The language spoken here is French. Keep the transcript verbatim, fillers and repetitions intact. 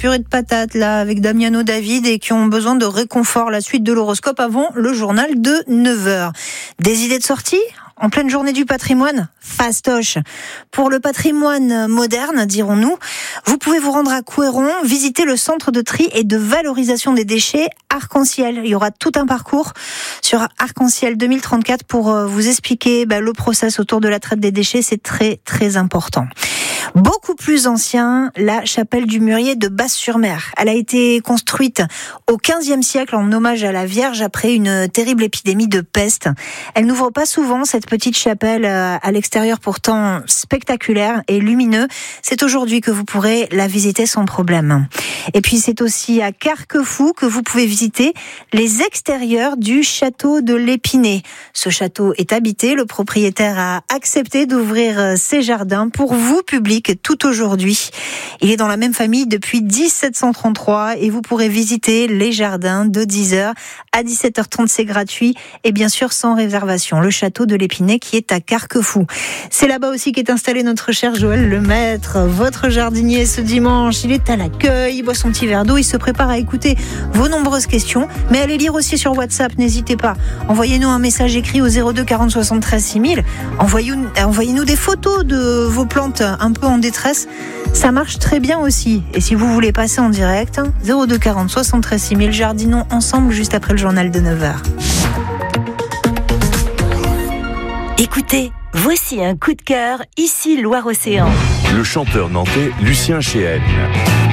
purée de patates là avec Damiano David et qui ont besoin de réconfort. La suite de l'horoscope avant le journal de neuf heures. Des idées de sortie ? En pleine journée du patrimoine, fastoche. Pour le patrimoine moderne, dirons-nous, vous pouvez vous rendre à Couëron, visiter le centre de tri et de valorisation des déchets Arc-en-Ciel. Il y aura tout un parcours sur Arc-en-Ciel deux mille trente-quatre pour vous expliquer bah, le process autour de la traite des déchets. C'est très, très important. Beaucoup plus ancien, la chapelle du Mûrier de Basse-sur-Mer. Elle a été construite au quinzième siècle en hommage à la Vierge après une terrible épidémie de peste. Elle n'ouvre pas souvent, cette petite chapelle à l'extérieur pourtant spectaculaire et lumineux. C'est aujourd'hui que vous pourrez la visiter sans problème. Et puis c'est aussi à Carquefou que vous pouvez visiter les extérieurs du château de l'Épinay. Ce château est habité, le propriétaire a accepté d'ouvrir ses jardins pour vous, public, tout aujourd'hui. Il est dans la même famille depuis dix-sept cent trente-trois et vous pourrez visiter les jardins de dix heures à dix-sept heures trente, c'est gratuit et bien sûr sans réservation. Le château de l'Épinay qui est à Carquefou. C'est là-bas aussi qu'est installé notre cher Joël Lemaître, votre jardinier ce dimanche. Il est à l'accueil, il boit son petit verre d'eau, il se prépare à écouter vos nombreuses questions, mais allez lire aussi sur WhatsApp, n'hésitez pas. Envoyez-nous un message écrit au zéro deux quarante soixante-treize six mille. Envoyez-nous, envoyez-nous des photos de vos plantes un peu en détresse. Ça marche très bien aussi. Et si vous voulez passer en direct, zéro deux quarante soixante-treize six mille, jardinons ensemble juste après le journal de neuf heures. Écoutez, voici un coup de cœur, ici Loire-Océan. Le chanteur nantais Lucien Chéenne.